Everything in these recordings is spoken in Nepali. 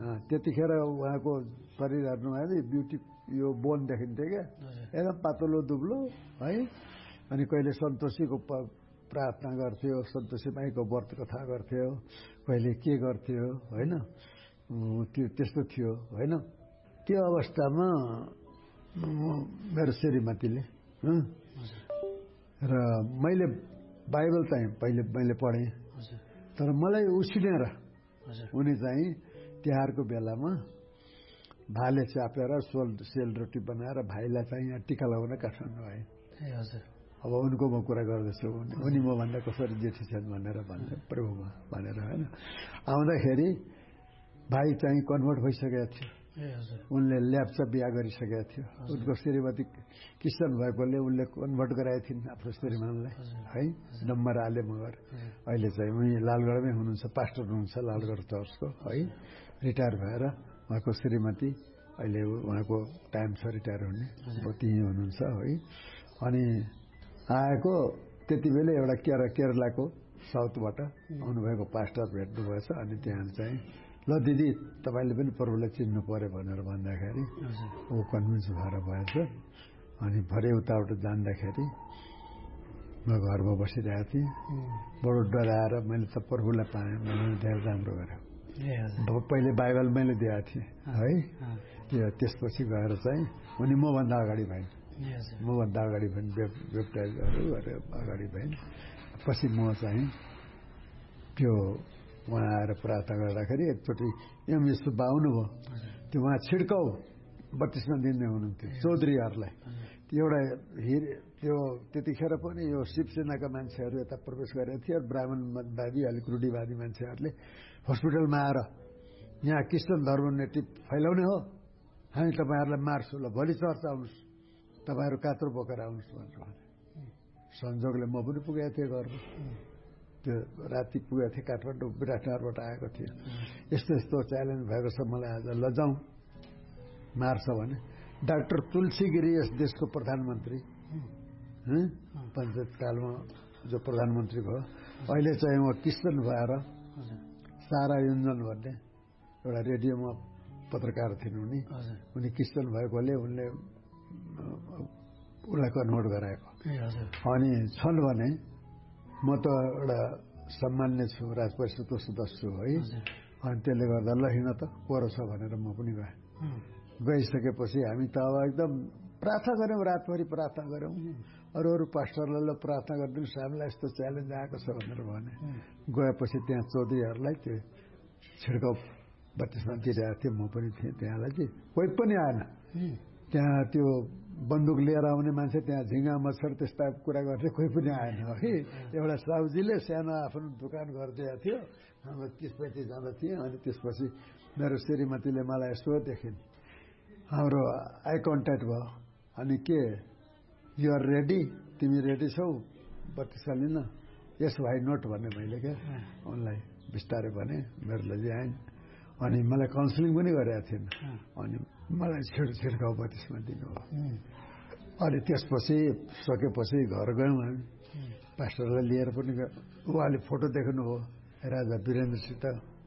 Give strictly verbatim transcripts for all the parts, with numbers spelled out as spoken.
त्यतिखेर उहाँको शरीर हेर्नुभयो ब्युटी यो बोन देखिन्थ्यो क्या एकदम पातलो दुब्लो है। अनि कहिले सन्तोषीको प्रार्थना गर्थ्यो, सन्तोषी माईको व्रत कथा गर्थ्यो, कहिले के गर्थ्यो होइन, त्यो त्यस्तो थियो होइन। त्यो अवस्थामा मेरो श्रीमतीले र मैले बाइबल चाहिँ पहिले मैले पढेँ, तर मलाई उसिनेर उनी चाहिँ तिहारको बेलामा भाले च्यापेर सोल सेल रोटी बनाएर भाइलाई चाहिँ यहाँ टिका लगाउन काठमाडौँ आए। अब उनको म कुरा गर्दैछु, उनी मभन्दा कसरी जेठी छन् भनेर भन्छ प्रभुमा भनेर होइन। आउँदाखेरि भाइ चाहिँ कन्भर्ट भइसकेको थियो, उनले ल्याप्चा बिहा गरिसकेका थियो। उनको श्रीमती क्रिस्चियन भएकोले उनले कन्भर्ट गराएकी थिइन् आफ्नो श्रीमानलाई है, नम्बर आले मगर। अहिले चाहिँ उनी लालगढमै हुनुहुन्छ, पास्टर हुनुहुन्छ लालगढ चर्चको है, रिटायर भएर। उहाँको श्रीमती अहिले उहाँको टाइम छ रिटायर हुने, त्यहीँ हुनुहुन्छ है। अनि आएको त्यति बेला एउटा केरा केरलाको साउथबाट आउनुभएको पास्टर भेट्नुभएछ। अनि त्यहाँ चाहिँ ल दिदी तपाईँले पनि प्रभुलाई चिन्नु पर्यो भनेर भन्दाखेरि ऊ कन्भिन्स भएर भएछ। अनि भरे उताबाट जाँदाखेरि म घरमा बसिरहेको थिएँ, बडो डराएर मैले त प्रभुलाई पाएँ, मैले धेरै राम्रो गरेँ। पहिले बाइबल मैले दिएको थिएँ है, त्यो त्यसपछि गएर चाहिँ उनी मभन्दा अगाडि भइन्, मभन्दा अगाडि भइन् बेप्टाइजहरू गरेर अगाडि भइन्। पछि म चाहिँ त्यो उहाँ आएर प्रार्थना गर्दाखेरि एकचोटि एम यस्तो बाउनुभयो, त्यो उहाँ छिड्काउ बत्तिसमा दिँदै हुनुहुन्थ्यो चौधरीहरूलाई। त्यो एउटा हिर त्यो त्यतिखेर पनि यो शिवसेनाका मान्छेहरू यता प्रवेश गरेका थिए, ब्राह्मणवादी अलिक रूढिवादी मान्छेहरूले हस्पिटलमा आएर यहाँ क्रिस्चियन धर्म नेटिभ फैलाउने हो, हामी तपाईँहरूलाई मार्छौँ, ल भोलि चर्च आउनुहोस्, तपाईँहरू कात्रो बोकेर आउनुहोस् भनेर भने। संजोगले म पनि पुगेको थिएँ घरमा, त्यो राति पुगेको थिएँ काठमाडौँ, विराटनगरबाट आएको थिएँ। यस्तो यस्तो च्यालेन्ज भएको छ मलाई आज, ल जाउँ मार्छ भने। डाक्टर तुलसी गिरी यस देशको प्रधानमन्त्री, पञ्चायतकालमा जो प्रधानमन्त्री भयो, अहिले चाहिँ उहाँ क्रिस्चियन भएर सारा योन्जन भन्ने एउटा रेडियोमा पत्रकार थिइन् उनी, उनी क्रिस्चियन भएकोले उनले उसलाई कन्भर्ट गराएको। अनि छन् भने म त एउटा सामान्य छु, राज परिषदको सदस्य छु है। अनि त्यसले गर्दा ल हिँड त कोरो छ भनेर म पनि गएँ। गइसकेपछि हामी त अब एकदम प्रार्थना गऱ्यौँ, रातभरि प्रार्थना गऱ्यौँ। अरू अरू पास्टरलाई ल प्रार्थना गरिदिनुहोस्, हामीलाई यस्तो च्यालेन्ज आएको छ भनेर भने। गएपछि त्यहाँ चौधरीहरूलाई त्यो छिड्काउ बत्तिसमा दिइरहेको थियो, म पनि थिएँ त्यहाँलाई चाहिँ कोही पनि आएन। त्यहाँ त्यो बन्दुक लिएर आउने मान्छे, त्यहाँ झिङ्गा मच्छर त्यस्ता कुरा गर्ने कोही पनि आएन है। एउटा साउजीले सानो आफ्नो दोकान गरिदिएको थियो, हाम्रो तिस पैँतिसजना थिएँ। अनि त्यसपछि मेरो श्रीमतीले मलाई यसो देखिन्, हाम्रो आई कन्ट्याक्ट भयो। अनि के युआर रेडी, तिमी रेडी छौ बत्तिसमा लिन? यस भाइ नोट भने मैले क्या उनलाई बिस्तारै भने, मेरो लागि आइन्। अनि मलाई काउन्सिलिङ पनि गरेका थिएन। अनि मलाई छिड छिड्काउ बत्तिसमा दिनुभयो। अनि त्यसपछि सकेपछि घर गयौँ हामी, पास्टरलाई लिएर पनि गयो। उहाँले फोटो देख्नुभयो राजा वीरेन्द्रसित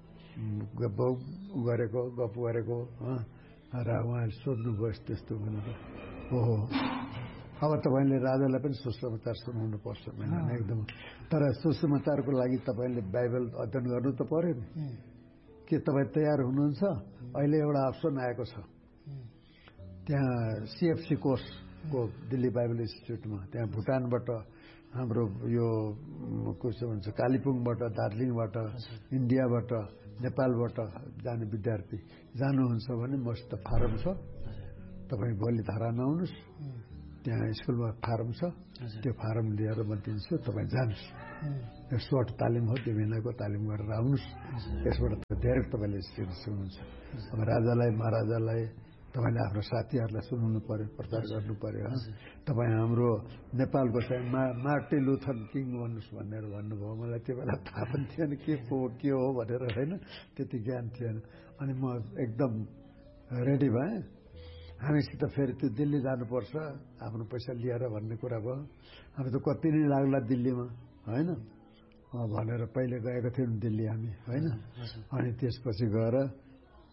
गरेको गफ गरेको, र उहाँले सोध्नुभयो यस्तो यस्तो भनेर। ओहो अब तपाईँले राजालाई पनि सुसमाचार सुनाउनुपर्छ भने एकदम। तर सुसमाचारको लागि तपाईँले बाइबल अध्ययन गर्नु त पर्यो नि। के तपाईँ तयार हुनुहुन्छ? अहिले एउटा अप्सन आएको छ त्यहाँ सिएफसी कोर्सको दिल्ली बाइबल इन्स्टिच्युटमा, त्यहाँ भुटानबाट हाम्रो यो कसो भन्छ कालिम्पोङबाट, दार्जिलिङबाट, इन्डियाबाट, नेपालबाट जाने विद्यार्थी जानुहुन्छ भने मसित फारम छ, तपाईँ भोलि धरान आउनुहोस्, त्यहाँ स्कुलमा फारम छ, त्यो फारम लिएर म दिन्छु, तपाईँ जानुहोस्। यो सर्ट तालिम हो, त्यो महिनाको तालिम गरेर आउनुहोस्, यसबाट धेरै तपाईँले सिक्नुहुन्छ। अब राजालाई महाराजालाई तपाईँले आफ्नो साथीहरूलाई सुनाउनु पर्यो, प्रचार गर्नु पर्यो। तपाईँ हाम्रो नेपालको चाहिँ मा मार्टिन लुथर किङ भन्नुहोस् भनेर भन्नुभयो। मलाई त्यो बेला थाहा पनि थिएन के को के हो भनेर होइन, त्यति ज्ञान थिएन। अनि म एकदम रेडी भएँ। हामीसित फेरि त्यो दिल्ली जानुपर्छ आफ्नो पैसा लिएर भन्ने कुरा भयो। हामी त कति नै लाग्ला दिल्लीमा होइन भनेर पहिले गएको थियौँ दिल्ली हामी होइन। अनि त्यसपछि गएर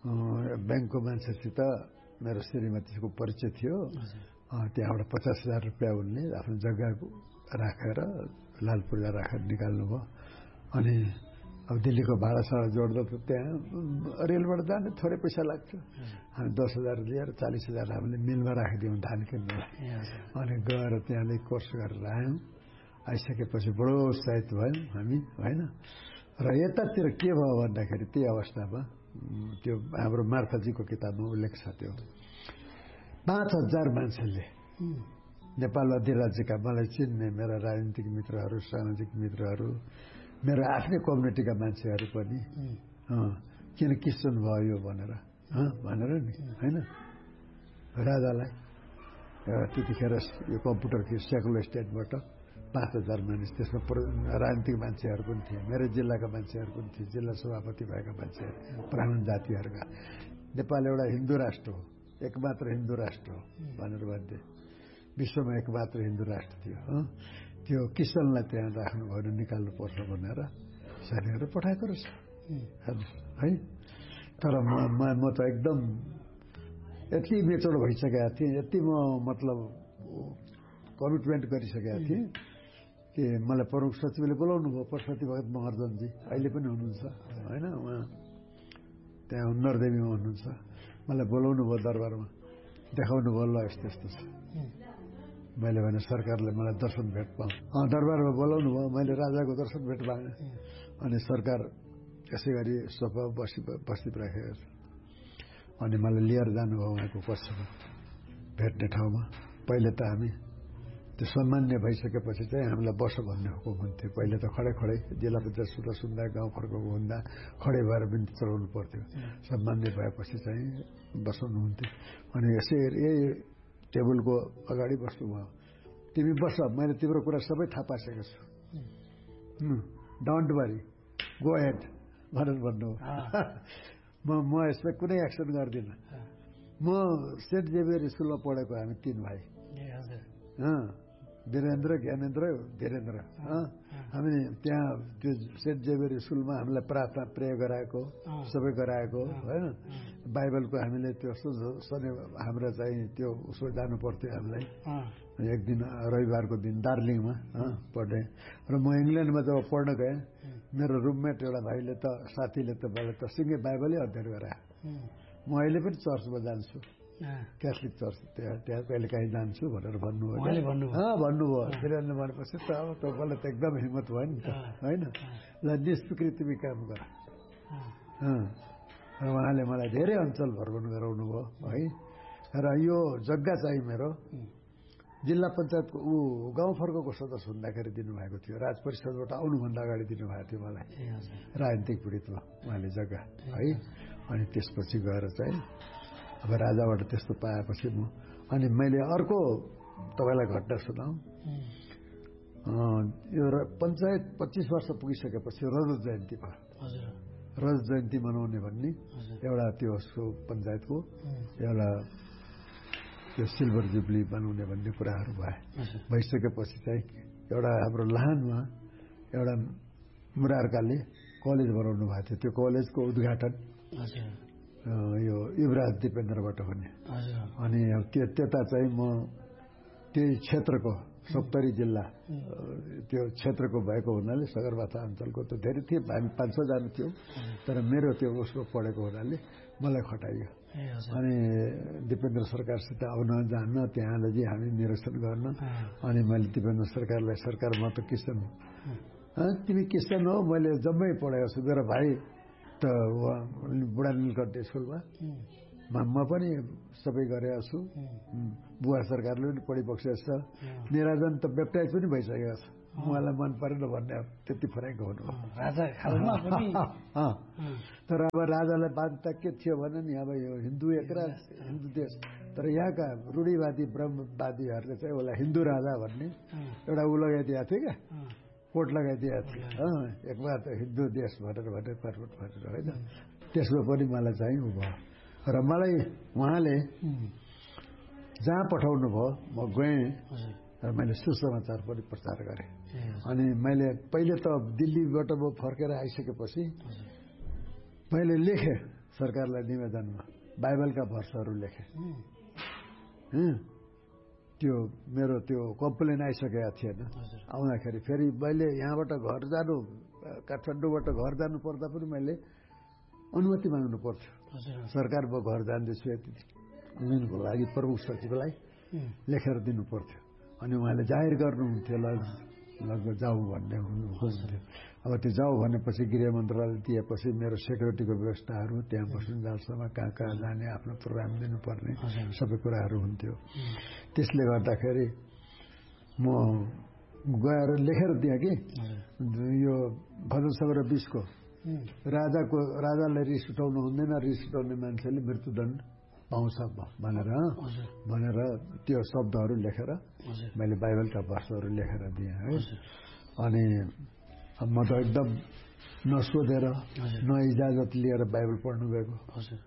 ब्याङ्कको मान्छेसित मेरो श्रीमतीको परिचय थियो। त्यहाँबाट पचास हजार रुपियाँ उनले आफ्नो जग्गा राखेर लालपुर्जा राखेर निकाल्नुभयो। अनि अब दिल्लीको भाडासाडा जोड्दा त त्यहाँ रेलबाट जाने थोरै पैसा लाग्छ। हामी दस हजार लिएर चालिस हजार हामीले मिलमा राखिदियौँ धान किन्नुलाई। अनि गएर त्यहाँले कोर्स गरेर आयौँ। आइसकेपछि बडो उत्साहित भयौँ हामी, होइन। र यतातिर के भयो भन्दाखेरि त्यही अवस्थामा त्यो हाम्रो मार्थाजीको किताबमा उल्लेख छ। त्यो पाँच हजार मान्छेले नेपाल अधिराज्यका मलाई चिन्ने मेरा राजनीतिक मित्रहरू, सामाजिक मित्रहरू, मेरो आफ्नै कम्युनिटीका मान्छेहरू पनि किन किसन भयो यो भनेर भनेर नि, होइन। राजालाई त्यतिखेर यो कम्प्युटर सेकुलर स्टेटबाट पाँच हजार मानिस, त्यसमा राजनीतिक मान्छेहरू पनि थिए, मेरो जिल्लाका मान्छेहरू पनि थिए, जिल्ला सभापति भएका मान्छेहरू, ब्राह्मण जातिहरूका। नेपाल एउटा हिन्दू राष्ट्र हो, एकमात्र हिन्दू राष्ट्र हो भनेर भन्थे। विश्वमा एकमात्र हिन्दू राष्ट्र थियो। त्यो किसनलाई त्यहाँ राख्नु भएन, निकाल्नुपर्छ भनेर सैनिकहरू पठाएको रहेछ, है। तर म म त एकदम यति मेचोड भइसकेका थिएँ, यति म मतलब कमिटमेन्ट गरिसकेका थिएँ कि मलाई प्रमुख सचिवले बोलाउनु भयो, पशुपति भगत महर्जनजी अहिले पनि हुनुहुन्छ, होइन। उहाँ त्यहाँ नरदेवीमा हुनुहुन्छ। मलाई बोलाउनु भयो दरबारमा, देखाउनु भयो, ल यस्तो यस्तो छ। मैले भने सरकारले मलाई दर्शन भेट पाऊँ। दरबारमा बोलाउनु भयो, मैले राजाको दर्शन भेट पाएँ। अनि सरकार यसै गरी सोफा बसी बस्ती राखेको छ। अनि मलाई लिएर जानुभयो उहाँको कक्षमा भेट्ने ठाउँमा। पहिले त हामी त्यो सामान्य भइसकेपछि चाहिँ हामीलाई बस भन्ने हुकुम हुन्थ्यो। पहिले त खडे खडै जिल्ला पञ्चायत सुन्दा सुन्दा गाउँ फर्केको हुँदा खडे भएर बिन्ती चलाउनु पर्थ्यो। सामान्य भएपछि चाहिँ बसाउनुहुन्थ्यो। अनि यसै यही टेबलको अगाडि बस्नुभयो। तिमी बस, मैले तिम्रो कुरा सबै थाहा पाइसकेको छु, डोन्ट वरी, गो हेड भनेर भन्नु। म म यसमा कुनै एक्सन गर्दिनँ। म सेन्ट जेभियर स्कुलमा पढेको हामी तीन भाइ, वीरेन्द्र, ज्ञानेन्द्र, धीरेन्द्र। हामी त्यहाँ त्यो सेन्ट जेभियर स्कुलमा हामीलाई प्रार्थना प्रे गराएको, सबै गराएको, होइन। बाइबलको हामीले त्यो शनि हाम्रो चाहिँ त्यो उसो जानु पर्थ्यो हामीलाई। एक दिन रविबारको दिन दार्जिलिङमा पढेँ। र म इङ्ल्यान्डमा जब पढ्न गएँ, मेरो रुममेट एउटा भाइले त साथीले त मलाई त सिँगै बाइबलै अध्ययन गरायो। म अहिले पनि चर्चमा जान्छु, क्याथोलिक चर्च, त्यहाँ त्यहाँ कहिले काहीँ जान्छु भनेर भन्नुभयो। भन्नुभयो किनभने भनेपछि त अब तपाईँलाई त एकदम हिम्मत भयो नि त, होइन। ल निष्कृतिमै काम गर। र उहाँले मलाई धेरै अञ्चल भ्रमण गराउनु भयो, है। र यो जग्गा चाहिँ मेरो जिल्ला पञ्चायतको ऊ गाउँ फर्कको सदस्य हुँदाखेरि दिनुभएको थियो। राज परिषदबाट आउनुभन्दा अगाडि दिनुभएको थियो मलाई, राजनीतिक पीडितमा उहाँले जग्गा, है। अनि त्यसपछि गएर चाहिँ अब राजाबाट त्यस्तो पाएपछि म अनि मैले अर्को तपाईँलाई घटना सुनाऊँ। यो पञ्चायत पच्चिस वर्ष पुगिसकेपछि रजत जयन्ती भयो। रजत जयन्ती मनाउने भन्ने एउटा त्यो पञ्चायतको एउटा त्यो सिल्भर जुब्ली बनाउने भन्ने कुराहरू भए। भइसकेपछि चाहिँ एउटा हाम्रो लाहानमा एउटा मुरारकाले कलेज बनाउनु भएको थियो। त्यो कलेजको उद्घाटन यो युवराज दिपेन्द्रबाट भन्ने। अनि त्यो त्यता चाहिँ म त्यही क्षेत्रको सप्तरी जिल्ला त्यो क्षेत्रको भएको हुनाले सगरमाथा अञ्चलको त धेरै थिए, हामी पाँच छजना थियौँ। तर मेरो त्यो उसको पढेको हुनाले मलाई खटाइयो। अनि दिपेन्द्र सरकारसित आउन जान्न, त्यहाँदेखि हामी निरीक्षण गर्न। अनि मैले दिपेन्द्र सरकारलाई, सरकार म त किसान हो। तिमी किसान हो, मैले जम्मै पढेको छु, मेरो भाइ त बुढा नीलकण्ठ स्कुलमा म पनि सबै गरेको छु। बुवा सरकारले पनि पढिबक्सेको छ। निराजन त बेप्टाइज पनि भइसकेको छ। उहाँलाई मन परेन भन्ने त्यति फरक हुनु। तर अब राजालाई बाध्यता के थियो भने नि, अब यो हिन्दू एकरा हिन्दू देश, तर यहाँका रूढिवादी ब्रह्मवादीहरूले चाहिँ उसलाई हिन्दू राजा भन्ने एउटा ऊ लगाइदिएको थियो क्या, कोट लगाइदिएको थियो। एकमात्र हिन्दू देश भनेर भनेर पर्वत भनेर, होइन। त्यसमा पनि मलाई चाहिँ उ भयो। र मलाई उहाँले जहाँ पठाउनु भयो म गएँ र मैले सुसमाचार पनि प्रचार गरेँ। अनि मैले पहिले त दिल्लीबाट म फर्केर आइसकेपछि मैले लेखेँ सरकारलाई निवेदनमा बाइबलका भर्सहरू लेखे। त्यो मेरो त्यो कम्प्लेन आइसकेका थिएन। आउँदाखेरि फेरि मैले यहाँबाट घर जानु काठमाडौँबाट घर जानु पर्दा पनि मैले अनुमति माग्नु पर्थ्यो। सरकार म घर जाँदैछु यति दिनको लागि प्रमुख सचिवलाई लेखेर दिनु पर्थ्यो। अनि उहाँले जाहेर गर्नुहुन्थ्यो ल लगभग जाउँ भन्ने हुनुहुन्थ्यो। अब त्यो जाउँ भनेपछि गृह मन्त्रालय दिएपछि मेरो सेक्युरिटीको व्यवस्थाहरू त्यहाँ बस्नु जालसम्म कहाँ कहाँ जाने आफ्नो प्रोग्राम दिनुपर्ने सबै कुराहरू हुन्थ्यो। त्यसले गर्दाखेरि म गएर लेखेर दिएँ कि यो भजन सङ्ग्रह बिचको राजाको राजालाई रिस उठाउनु हुँदैन, रिस उठाउने मान्छेले मृत्युदण्ड पाउँछ भनेर भनेर त्यो शब्दहरू लेखेर मैले बाइबलका भर्सहरू लेखेर दिएँ है। अनि म त एकदम नसोधेर न इजाजत लिएर बाइबल पढ्नु गएको।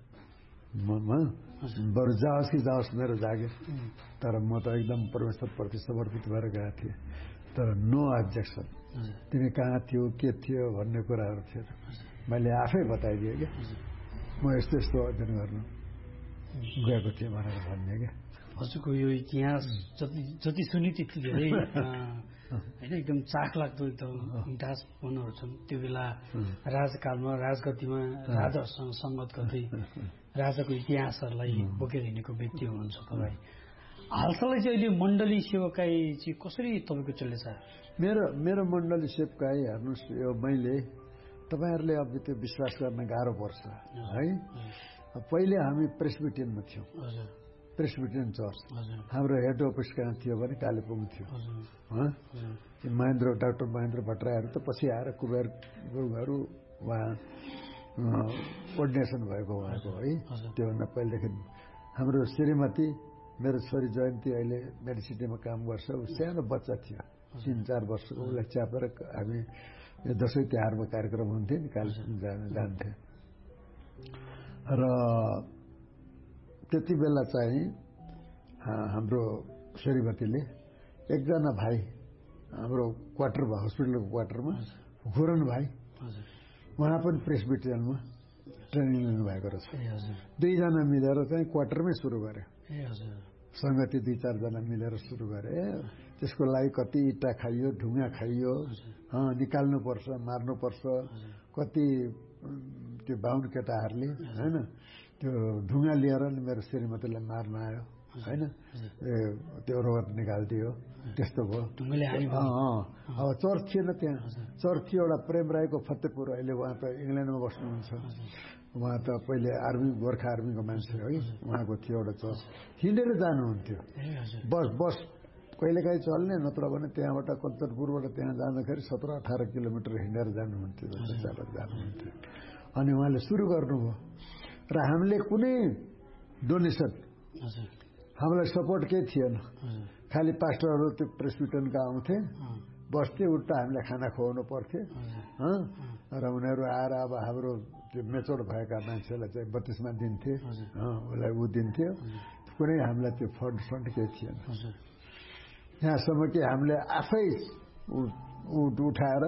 बरु जाओस् कि जाओस् मेरो जागिर, तर म त एकदम परमेश्वरप्रति समर्पित भएर गएको थिएँ। तर नो अब्जेक्सन। तिमी कहाँ थियो के थियो भन्ने कुराहरू थिएन। मैले आफै बताइदिएँ कि म यस्तो यस्तो अध्ययन गर्नु गएको थिएँ भनेर भन्ने क्या। हजुरको यो इतिहास जति जति सुनि त्यति धेरै होइन एकदम चाख लाग्दो एकदम मिठासपनहरू छन्। त्यो बेला राजकालमा राजगतिमा राजाहरूसँग सङ्गत गर्दै राजाको इतिहासहरूलाई बोकेर हिँडेको व्यक्ति हुनुहुन्छ तपाईँ। हालसालै चाहिँ अहिले मण्डली सेवकाई चाहिँ कसरी तपाईँको चल्दैछ? मेरो मेरो मण्डली सेवकाई हेर्नुहोस्, यो मैले तपाईँहरूले अब त्यो विश्वास गर्न गाह्रो पर्छ है। पहिले हामी प्रेसबिटेरियनमा थियौँ, प्रेसबिटेरियन चर्च। हाम्रो हेड अफिस कहाँ थियो भने कालेबुङ थियो। महेन्द्र डाक्टर महेन्द्र भट्टराईहरू त पछि आएर कुबेर गुरुङहरू उहाँ कोर्डिनेसन भएको उहाँको है। त्योभन्दा पहिलेदेखि हाम्रो श्रीमती मेरो छोरी जयन्ती अहिले मेडिसिटीमा काम गर्छ। ऊ सानो बच्चा थियो, तिन चार वर्षको। उसलाई च्यापेर हामी दसैँ तिहारमा कार्यक्रम हुन्थ्यो नि कालेबुङ जान्थ्यो। र त्यति बेला चाहिँ हाम्रो श्रीमतीले एकजना भाइ हाम्रो क्वार्टरमा हस्पिटलको क्वार्टरमा घुरन भाइ, उहाँ पनि प्रेसबिटेरियनमा ट्रेनिङ लिनुभएको रहेछ। दुईजना मिलेर चाहिँ क्वार्टरमै सुरु गरे। सङ्गति दुई चारजना मिलेर सुरु गरे। त्यसको लागि कति इँटा खाइयो, ढुङ्गा खाइयो, निकाल्नुपर्छ, मार्नुपर्छ। कति त्यो बाहुन केटाहरूले होइन त्यो ढुङ्गा लिएर मेरो श्रीमतीलाई मार्न आयो होइन, त्यो रगत निकालिदियो। त्यस्तो भयो। अब चर्च थिएन त्यहाँ। चर्च थियो एउटा प्रेम राईको फतेपुर, अहिले उहाँ त इङ्ल्यान्डमा बस्नुहुन्छ। उहाँ त पहिले आर्मी गोर्खा आर्मीको मान्छे है। उहाँको थियो एउटा चर्च। हिँडेर जानुहुन्थ्यो। बस बस कहिलेकाहीँ चल्ने, नत्र भने त्यहाँबाट कञ्चनपुरबाट त्यहाँ जाँदाखेरि सत्र अठार किलोमिटर हिँडेर जानुहुन्थ्यो, चालक जानुहुन्थ्यो। अनि उहाँले सुरु गर्नुभयो र हामीले कुनै डोनेसन, हामीलाई सपोर्ट केही थिएन। खालि पास्टरहरू त्यो प्रेसबिटेरियनका आउँथे, बस्थे, उल्टा हामीलाई खाना खुवाउनु पर्थ्यो र उनीहरू आएर अब हाम्रो त्यो मेचोड भएका मान्छेलाई चाहिँ बत्तिसमा दिन्थे, उसलाई ऊ दिन्थ्यो। कुनै हामीलाई त्यो फन्ड फन्ड केही थिएन। यहाँसम्म कि हामीले आफै उठाएर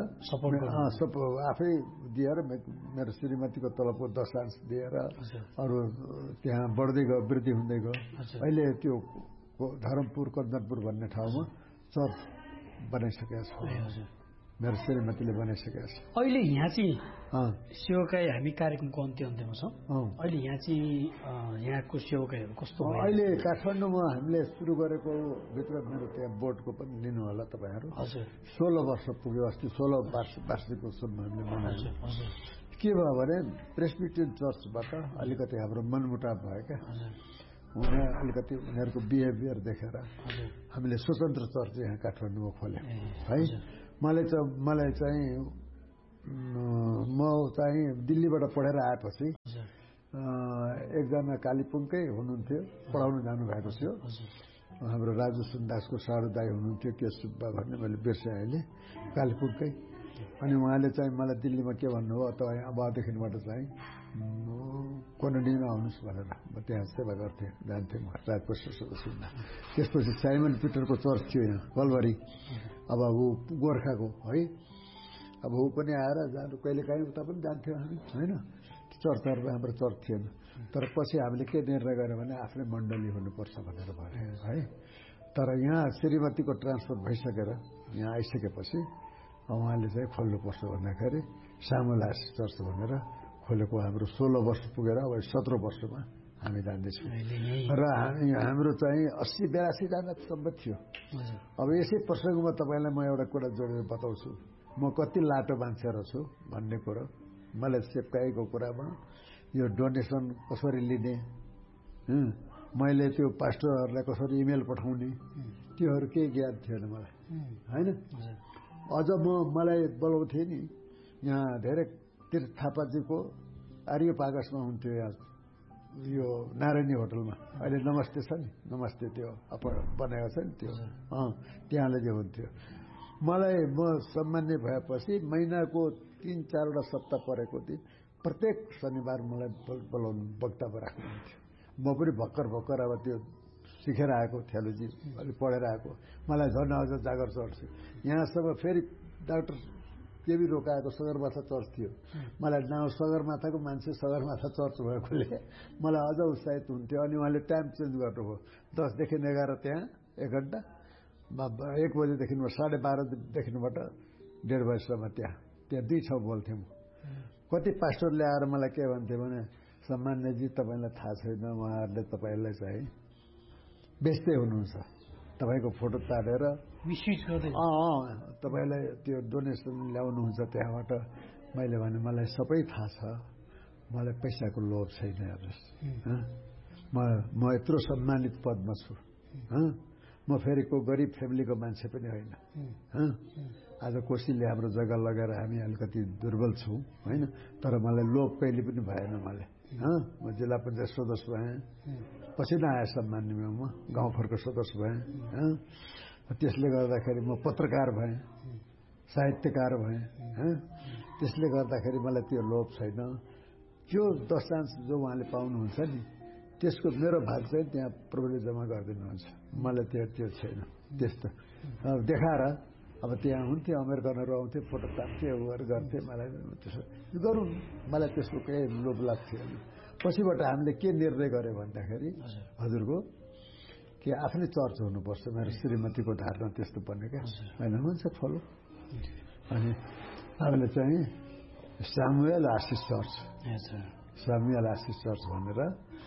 आफै दिएर मेरो श्रीमतीको तलबको दस अंश दिएर अरू त्यहाँ बढ्दै गयो, वृद्धि हुँदै गयो। अहिले त्यो धरमपुर कञ्चनपुर भन्ने ठाउँमा चर्च बनाइसकेको छ, मेरो श्रीमतीले बनाइसकेको छ। अहिले यहाँ चाहिँ सेवकाई हामी कार्यक्रमको अन्त्य अन्त्यमा छौँ। अहिले यहाँ चाहिँ यहाँको सेवकाईहरू कस्तो भयो? अहिले काठमाडौँमा हामीले सुरु गरेको भित्र मेरो त्यहाँ बोर्डको पनि लिनु होला तपाईँहरू। सोह्र वर्ष पुग्यो। अस्ति सोह्र वार्षिक उत्सवमा हामीले मनायौँ। के भयो भने प्रेसबिटेरियन चर्चबाट अलिकति हाम्रो मनमुटाव भयो क्या। उनीहरू अलिकति उनीहरूको बिहेभियर देखेर हामीले स्वतन्त्र चर्च यहाँ काठमाडौँमा खोल्यौँ है। मलाई चाहिँ मलाई चाहिँ म चाहिँ दिल्लीबाट पढेर आएपछि एकजना कालिम्पोङकै हुनुहुन्थ्यो, पढाउन जानुभएको थियो। हाम्रो राजु सुन्दासको साडु दाई हुनुहुन्थ्यो, के सुब्बा भन्ने, मैले बिर्सेँ अहिले, कालिम्पोङकै। अनि उहाँले चाहिँ मलाई दिल्लीमा के भन्नुभयो, तपाईँ अबदेखिबाट चाहिँ कोनडीमा आउनुहोस् भनेर म त्यहाँ सेवा गर्थेँ, जान्थेँ म राजप्रसाद सदस्यमा। त्यसपछि साइमन पिटरको चर्च थियो यहाँ कलवरी, अब ऊ गोर्खाको है। अब ऊ पनि आएर जानु, कहिले काहीँ उता पनि जान्थ्यौँ हामी होइन। चर्चहरूमा हाम्रो चर्च थिएन। तर पछि हामीले के निर्णय गर्यो भने आफ्नै मण्डली हुनुपर्छ भनेर भन्यो है। तर यहाँ श्रीमतीको ट्रान्सफर भइसकेर यहाँ आइसकेपछि उहाँले चाहिँ खोल्नुपर्छ भन्दाखेरि सामुएल आशिष चर्च भनेर खोलेको हाम्रो सोह्र वर्ष पुगेर अब सत्र वर्षमा हामी जाँदैछौँ र हाम्रो चाहिँ अस्सी बयासीजनासम्म थियो। अब यसै प्रसङ्गमा तपाईँलाई म एउटा कुरा जोडेर बताउँछु। म कति लाटो मान्छे छु भन्ने कुरो मलाई चेप्काएको कुरामा यो डोनेसन कसरी लिने, मैले त्यो पास्टरहरूलाई कसरी इमेल पठाउने, त्योहरू केही ज्ञान थिएन मलाई होइन। अझ म मलाई बोलाउँथेँ नि यहाँ धेरै तीर्थ थापाजीको आर्य पागसमा हुन्थ्यो यहाँ यो नारायणी होटलमा, अहिले नमस्ते छ नि, नमस्ते त्यो अप बनाएको छ नि त्यो, अँ त्यहाँ जो हुन्थ्यो। मलाई म सामान्य भएपछि महिनाको तिन चारवटा सप्ताह परेको दिन प्रत्येक शनिबार मलाई बोलाउनु वक्तव्य राख्नुहुन्थ्यो। म पनि भर्खर भर्खर अब त्यो सिकेर आएको थियोलोजी अलिक पढेर आएको, मलाई झन् अझ जागर चढ्छु। यहाँसम्म फेरि डाक्टर केबी रोकाएको सगरमाथा चर्च थियो। मलाई नाउँ सगरमाथाको मान्छे सगरमाथा चर्च भएकोले मलाई अझ उत्साहित हुन्थ्यो। अनि उहाँले टाइम चेन्ज गर्नुभयो, दसदेखि एघार त्यहाँ एक घन्टा, एक बजेदेखि साढे बाह्रदेखिबाट डेढ बजीसम्म त्यहाँ त्यहाँ दुई ठाउँ बोल्थेँ म। कति पास्टरले आएर मलाई के भन्थ्यो भने सामान्यजी तपाईँलाई थाहा छैन, उहाँहरूले तपाईँलाई चाहिँ बेच्दै हुनुहुन्छ, तपाईँको फोटो तानेर अँ तपाईँलाई त्यो डोनेसन ल्याउनुहुन्छ त्यहाँबाट। मैले भने मलाई सबै थाहा छ, मलाई पैसाको लोभ छैन हेर्नुहोस्, म म यत्रो सम्मानित पदमा छु, म फेरि को गरिब फ्यामिलीको मान्छे पनि होइन। आज कोसीले हाम्रो जग्गा लगाएर हामी अलिकति दुर्बल छौँ होइन, तर मलाई लोभ कहिले पनि भएन। मलाई म जिल्ला पञ्चायत सदस्य भएँ, पछि नै आए सम्मानमा म गाउँघरको सदस्य भएँ। त्यसले गर्दाखेरि म पत्रकार भएँ, साहित्यकार भएँ। त्यसले गर्दाखेरि मलाई त्यो लोभ छैन। त्यो दशांश जो उहाँले पाउनुहुन्छ नि त्यसको मेरो भाग चाहिँ त्यहाँ प्रभुले जम्मा गरिदिनुहुन्छ। मलाई त्यो त्यो छैन त्यस्तो देखाएर। अब त्यहाँ हुन्थ्यो अमेरिकनहरू आउँथे, फोटो तान्थे, उहरू गर्थे, मलाई त्यसो गरौँ, मलाई त्यसको केही लोभ लाग्थ्यो। पछिबाट हामीले के निर्णय गर्यो भन्दाखेरि हजुरको कि आफ्नै चर्च हुनुपर्छ, मेरो श्रीमतीको धारणा त्यस्तो बन्यो क्या होइन, हुन्छ फलो। अनि हामीले चाहिँ सामुएल आशिष चर्च, सामुएल आशिष चर्च भनेर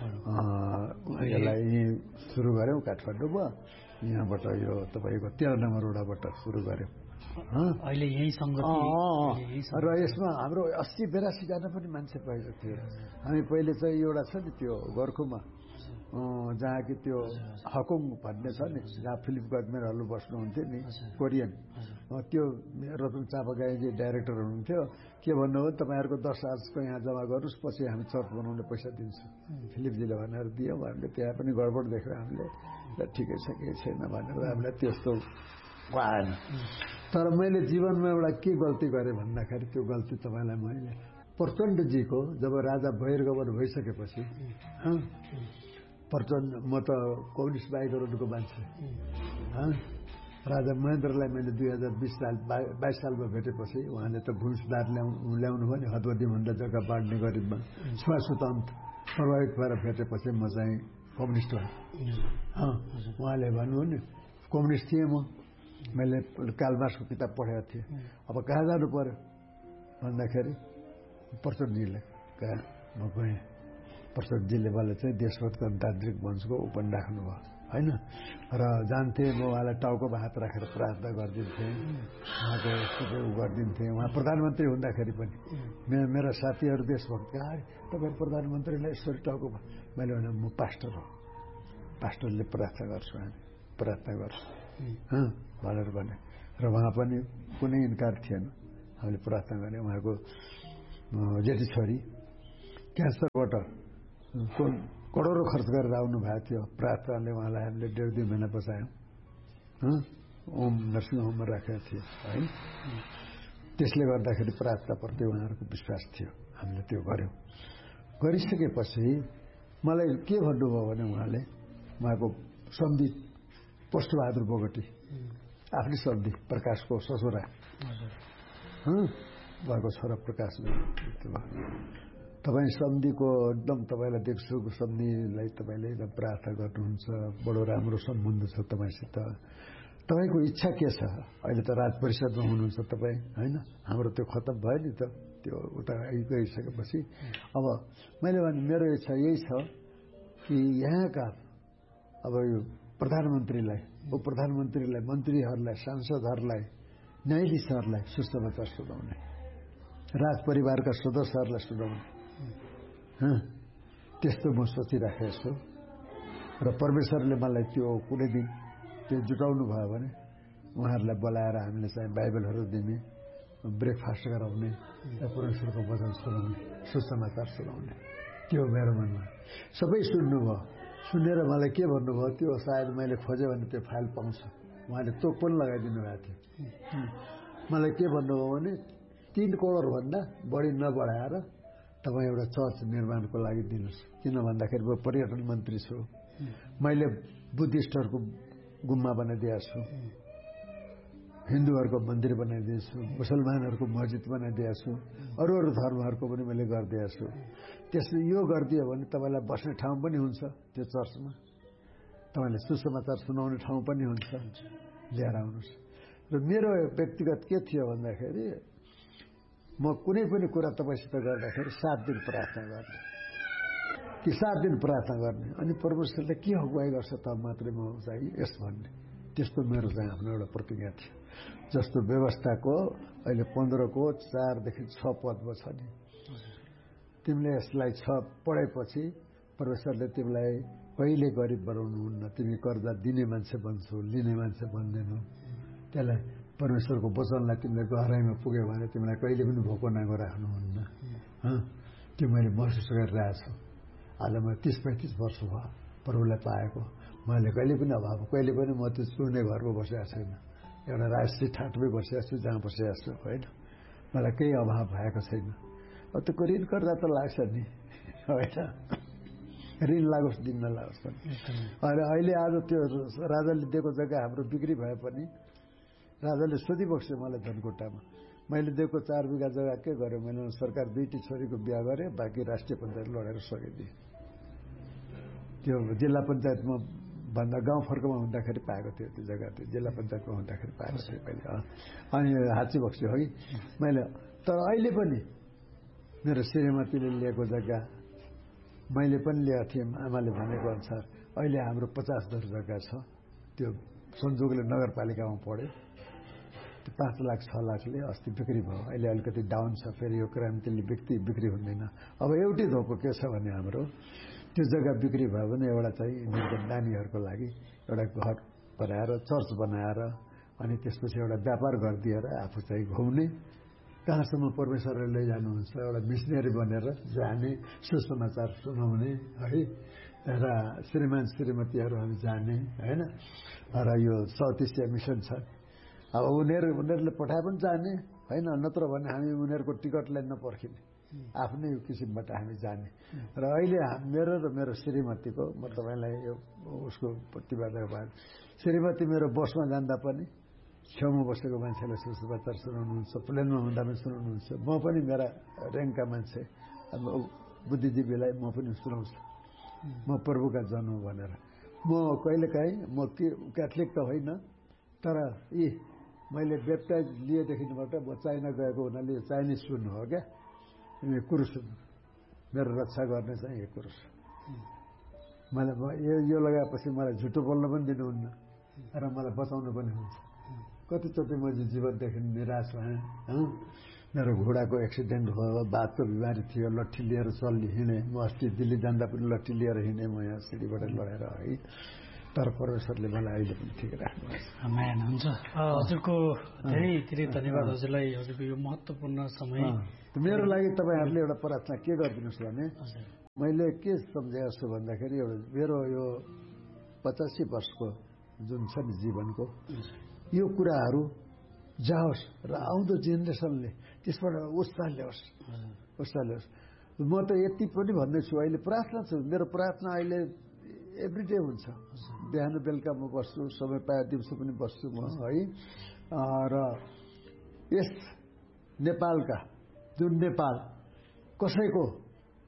यसलाई सुरु गऱ्यौँ काठमाडौँमा। यहाँबाट यो तपाईँको तेह्र नम्बर रोडबाट सुरु गऱ्यौँ। अहिले यही र यसमा हाम्रो अस्सी बेरासीजना पनि मान्छे भएको थियो। हामी पहिले चाहिँ एउटा छ नि त्यो गोर्खुमा जहाँ कि त्यो हकुङ भन्ने छ नि, जहाँ फिलिप गजमेरहरू बस्नुहुन्थ्यो नि कोरियन, त्यो रतन चापागाईजी डाइरेक्टर हुनुहुन्थ्यो। के भन्नुभयो तपाईँहरूको दस आजको यहाँ जम्मा गर्नुहोस्, पछि हामी चर्च बनाउने पैसा दिन्छौँ। फिलिपजीले भनेर दियौँ। हामीले त्यहाँ पनि गडबड देख्यौँ हामीले, ल ठिकै छ केही छैन भनेर हामीलाई त्यस्तो भएन। तर मैले जीवनमा एउटा के गल्ती गरेँ भन्दाखेरि त्यो गल्ती तपाईँलाई मैले प्रचण्डजीको जब राजा भैरगमन भइसकेपछि प्रचण्ड, म त कम्युनिस्ट बाइकहरूको मान्छे, राजा महेन्द्रलाई मैले दुई हजार बिस साल बाइस सालमा भेटेपछि उहाँले त घुसदार ल्याउनु ल्याउनु भयो नि, हदवतीभन्दा जग्गा बाँड्ने गरिबमा छुवाछुत प्रभावित भएर भेटेपछि म चाहिँ कम्युनिस्ट भएँ। उहाँले भन्नुभयो नि कम्युनिस्ट थिएँ म, मैले कालमार्क्सको किताब पढेको थिएँ। अब कहाँ जानु पर्यो भन्दाखेरि प्रचण्डजीले कहाँ म गएँ। प्रचण्डजीले मलाई चाहिँ देशभक्त गणतान्त्रिक मञ्चको ओपन राख्नुभयो होइन, र जान्थेँ म उहाँलाई टाउकोमा हात राखेर प्रार्थना गरिदिन्थेँ, उहाँको यस्तो उ गरिदिन्थेँ। उहाँ प्रधानमन्त्री हुँदाखेरि पनि मेरो मेरा साथीहरू देशभक्त कहाँ तपाईँ प्रधानमन्त्रीलाई यसरी टाउकोमा, मैले भने म पास्टर हो, पास्टरले प्रार्थना गर्छु, हामी प्रार्थना गर्छु भनेर भने। र उहाँ पनि कुनै इन्कार थिएन, हामीले प्रार्थना गऱ्यौँ। उहाँको जेठी छोरी क्यान्सरबाट करोडौँ खर्च गरेर आउनु भएको थियो, प्रार्थनाले उहाँलाई हामीले डेढ दुई महिना बचायौँ। ओम नर्सिङ होममा राखेको थियो है। त्यसले गर्दाखेरि प्रार्थनाप्रति उहाँहरूको विश्वास थियो, हामीले त्यो गऱ्यौँ। गरिसकेपछि मलाई के भन्नुभयो भने उहाँले उहाँको सन्धि पोष्टबहादुर बोगटी आफ्नै सन्धि प्रकाशको ससुरा उहाँको छोरा प्रकाश तपाईँ सन्धिको एकदम तपाईँलाई देख्छु सन्धिलाई तपाईँले एकदम प्रार्थना गर्नुहुन्छ, बडो राम्रो सम्बन्ध छ तपाईँसित। तपाईँको इच्छा के छ? अहिले त राज परिषदमा हुनुहुन्छ तपाईँ, होइन? हाम्रो त्यो खतम भयो नि त, त्यो उता गइसकेपछि। अब मैले भने मेरो इच्छा यही छ कि यहाँका अब यो प्रधानमन्त्रीलाई, उप प्रधानमन्त्रीलाई, मन्त्रीहरूलाई, सांसदहरूलाई, न्यायाधीशहरूलाई सुसमाचार सुनाउने, राज परिवारका सदस्यहरूलाई सुनाउने, त्यस्तो म सोचिराखेको छु। र परमेश्वरले मलाई त्यो कुनै दिन त्यो जुटाउनु भयो भने उहाँहरूलाई बोलाएर हामीले चाहिँ बाइबलहरू दिने, ब्रेकफास्ट गराउने, परमेश्वरको वचन सुनाउने, सुसमाचार सुनाउने, त्यो मेरो मनमा। सबै सुन्नुभयो, सुनेर मलाई के भन्नुभयो, त्यो सायद मैले खोजेँ भने त्यो फाइल पाउँछ। उहाँले तोक पनि लगाइदिनु भएको थियो। मलाई के भन्नुभयो भने तीन करोडभन्दा बढी नबढाएर तपाईँ एउटा चर्च निर्माणको लागि दिनुहोस्। किन भन्दाखेरि म पर्यटन मन्त्री छु, मैले बुद्धिस्टहरूको गुम्बा बनाइदिएको छु, हिन्दूहरूको मन्दिर बनाइदिएको छु, मुसलमानहरूको मस्जिद बनाइदिएको छु, अरू अरू धर्महरूको पनि मैले गरिदिएको छु। त्यसले यो गरिदियो भने तपाईँलाई बस्ने ठाउँ पनि हुन्छ, त्यो चर्चमा तपाईँलाई सुसमाचार सुनाउने ठाउँ पनि हुन्छ, लिएर आउनुहोस्। र मेरो व्यक्तिगत के थियो भन्दाखेरि म कुनै पनि कुरा तपाईँसित गर्दाखेरि सात दिन प्रार्थना गर्ने, कि सात दिन प्रार्थना गर्ने, अनि परमेश्वरले के अगुवाई गर्छ त मात्रै म चाहिँ यस भन्ने। त्यस्तो मेरो चाहिँ आफ्नो एउटा प्रतिज्ञा थियो। जस्तो व्यवस्थाको अहिले पन्ध्रको चारदेखि छ पदमा छ नि, तिमीले यसलाई छ पढेपछि परमेश्वरले तिमीलाई कहिले गरिब बनाउनुहुन्न, तिमी कर्जा दिने मान्छे बन्छौ, लिने मान्छे बन्दैनौ। त्यसलाई परमेश्वरको वचनलाई तिमीले गहराइमा पुग्यो भने तिमीलाई कहिले पनि भोको नागो राख्नुहुन्न। त्यो मैले महसुस गरिरहेको छु। आज म तिस पैँतिस वर्ष भयो प्रभुलाई पाएको, मैले कहिले पनि अभाव, कहिले पनि म त्यो चुर्ने घरमा बसेको छैन, एउटा राजश्री ठाटमै बसेको छु, जहाँ बसेको छु, होइन? मलाई केही अभाव भएको छैन। अब त्यो ऋण कर्जा त लाग्छ नि, होइन? ऋण लागोस् दिन नलागोस् पनि। अहिले अहिले आज त्यो राजाले दिएको जग्गा हाम्रो बिक्री भए पनि राजाले सोधिबक्स्यो मलाई धनकुटामा, मैले दिएको चार बिघा जग्गा के गरेँ? मैले सरकार दुईटी छोरीको बिहा गरेँ, बाँकी राष्ट्रिय पञ्चायत लडेर सकिदिएँ। त्यो जिल्ला पञ्चायतमा भन्दा गाउँ फर्कमा हुँदाखेरि पाएको थियो त्यो जग्गा, त्यो जिल्ला पञ्चायतमा हुँदाखेरि पाएको थियो पहिले। अनि हाची बक्स्यो है मैले। तर अहिले पनि मेरो श्रीमतीले लिएको जग्गा मैले पनि ल्याएको थिएँ, आमाले भनेको अनुसार। अहिले हाम्रो पचास दस जग्गा छ, त्यो संजोगले नगरपालिकामा पढ्यो, त्यो पाँच लाख छ लाखले अस्ति बिक्री भयो। अहिले अलिकति डाउन छ, फेरि यो क्रान्तिले बिक्री बिक्री हुँदैन। अब एउटै धोको के छ भने हाम्रो त्यो जग्गा बिक्री भयो भने एउटा चाहिँ यिनीहरूको नानीहरूको लागि एउटा घर बनाएर, चर्च बनाएर, अनि त्यसपछि एउटा व्यापार गरिदिएर आफू चाहिँ घुम्ने, कहाँसम्म परमेश्वरले लैजानुहुन्छ, एउटा मिसनरी बनेर जाने, सुसमाचार सुनाउने, है? र श्रीमान श्रीमतीहरू हामी जाने, होइन? र यो साउथ एसिया मिसन छ, अब उनीहरू उनीहरूले पठाए पनि जाने, होइन? नत्र भने हामी उनीहरूको टिकटलाई नपर्खिने, आफ्नै किसिमबाट हामी जाने। र अहिले मेरो र मेरो श्रीमतीको, म तपाईँलाई यो उसको प्रतिबाट श्रीमती मेरो बसमा जाँदा पनि छेउमा बसेको मान्छेलाई सुसमाचार सुनाउनुहुन्छ, प्लेनमा हुँदा पनि सुनाउनुहुन्छ। म पनि मेरा ऱ्याङ्कका मान्छे बुद्धिजीवीलाई म पनि सुनाउँछु, म प्रभुका जन हो भनेर। म कहिलेकाहीँ म के क्याथोलिक त होइन, तर यी मैले बेप्टाइज लिएदेखिबाट म चाइना गएको हुनाले चाइनिज सुन्नु हो क्या, यो कुरुस मेरो रक्षा गर्ने चाहिँ यो कुरुस। मलाई यो यो लगाएपछि मलाई झुटो बोल्न पनि दिनुहुन्न र मलाई बचाउनु पनि हुन्छ। कतिचोटि म जीवनदेखि निराश भएँ, मेरो घोडाको एक्सिडेन्ट भयो, बातको बिमारी थियो, लट्ठी लिएर चल्ने हिँडेँ। म अस्ति दिल्ली जाँदा पनि लट्ठी लिएर हिँडेँ म यहाँ सिडीबाट लडेर, है? तर परमेश्वरले मलाई अहिले पनि ठिक राख्नुहुन्छ। आमेन। हुन्छ, हजुरको धेरै धेरै धन्यवाद हजुरलाई, हजुरको यो महत्त्वपूर्ण समय। मेरो लागि तपाईँहरूले एउटा प्रार्थना के गरिदिनुहोस् भने, मैले के सम्झाएको छु भन्दाखेरि एउटा मेरो यो पचासी वर्षको जुन छ नि जीवनको, यो कुराहरू जाओस् र आउँदो जेनेरेसनले त्यसबाट उत्साह ल्याओस्, उत्साह ल्याओस्। म त यति पनि भन्दैछु, अहिले प्रार्थना छु, मेरो प्रार्थना अहिले एभ्रिडे हुन्छ, बिहान बेलुका म बस्छु, समय पाए दिउँसो पनि बस्छु म, है? र यस नेपालका जुन नेपाल कसैको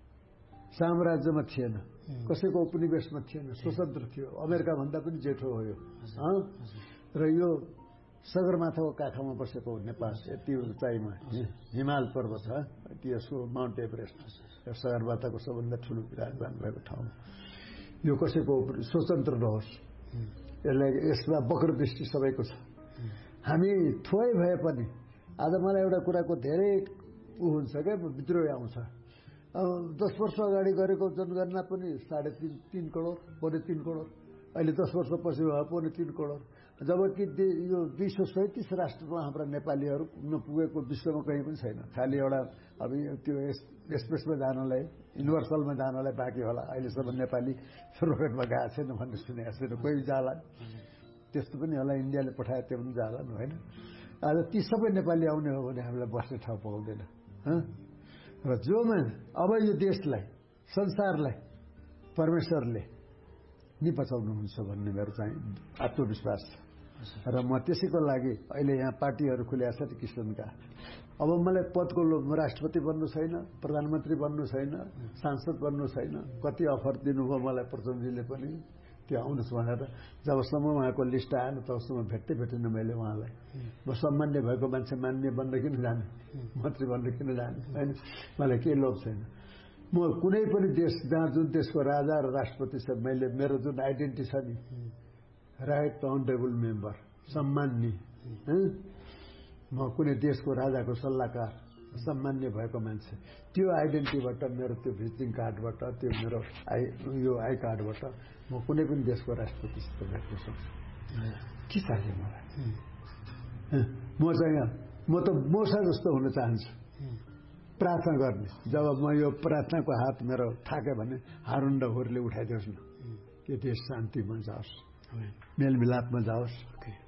साम्राज्यमा थिएन, कसैको उपनिवेशमा थिएन, स्वतन्त्र थियो। अमेरिका भन्दा पनि जेठो हो यो। र यो सगरमाथाको काखमा बसेको नेपाल यति उचाइमा हिमाल पर्वत छ, यसको माउन्ट एभरेस्ट सगरमाथाको सबभन्दा ठुलो राजधानी भएको ठाउँ। यो कसैको स्वतन्त्र नहोस्, यसलाई यसमा वक्रदृष्टि सबैको छ। हामी थोरै भए पनि आज मलाई एउटा कुराको धेरै ऊ हुन्छ क्या, विद्रोह आउँछ। दस वर्ष अगाडि गरेको जनगणना पनि साढे तिन तिन करोड पौने तिन करोड, अहिले दस वर्षपछि भयो पौने तिन करोड। जबकि यो दुई सौ सैतिस राष्ट्रमा हाम्रा नेपालीहरू नपुगेको विश्वमा कहीँ पनि छैन। खालि एउटा अब त्यो एक्सप्रेसमा जानलाई, युनिभर्सलमा जानलाई बाँकी होला। अहिलेसम्म नेपाली रोकेटमा गएको छैन भन्ने सुनेको छैन। कोही जाला, त्यस्तो पनि होला, इन्डियाले पठाए त्यो पनि जाला होइन। आज ती सबै नेपाली आउने हो भने हामीलाई बस्ने ठाउँ पाउँदैन। र जोमा अब यो देशलाई, संसारलाई परमेश्वरले नि बचाउनुहुन्छ भन्ने मेरो चाहिँ आत्मविश्वास छ। र म त्यसैको लागि अहिले यहाँ पार्टीहरू खुलेका छ किसिमका। अब मलाई पदको लोभमा राष्ट्रपति बन्नु छैन, प्रधानमन्त्री बन्नु छैन, सांसद बन्नु छैन। कति अफर दिनुभयो मलाई प्रचण्डजीले पनि, त्यो आउनुहोस् भनेर। जबसम्म उहाँको लिस्ट आएन तबसम्म भेट्दै भेटिनँ मैले उहाँलाई। म सामान्य भएको मान्छे मान्य बन्न किन जाने, मन्त्री बन्न किन जाने होइन, मलाई केही लोभ छैन। म कुनै पनि देश जहाँ जुन देशको राजा र राष्ट्रपति छ, मैले मेरो जुन आइडेन्टिटी छ नि, राइट अनरेबल मेम्बर, सम्मान्य, म कुनै देशको राजाको सल्लाहकार, सम्मान्य भएको मान्छे, त्यो आइडेन्टिटीबाट, मेरो त्यो भिजिटिङ कार्डबाट, त्यो मेरो आई यो आई कार्डबाट म कुनै पनि देशको राष्ट्रपतिसित भेट्न सक्छु। के चाहियो मलाई? म चाहिँ म त मोसा जस्तो हुन चाहन्छु, प्रार्थना गर्ने। जब म यो प्रार्थनाको हात मेरो थाक्यो भने हारुन र हुरले उठाइदियोस् न, यो देश शान्तिमा जाओस्, मेलमिलापमा जाओस्।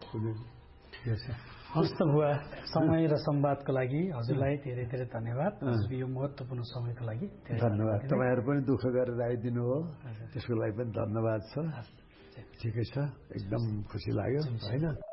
हस्त बुवा, समय र संवादको लागि हजुरलाई धेरै धेरै धन्यवाद। यो महत्त्वपूर्ण समयको लागि धन्यवाद। तपाईँहरू पनि दुःख गरेर आइदिनु हो, त्यसको लागि पनि धन्यवाद छ। ठिकै छ, एकदम खुसी लाग्यो होइन।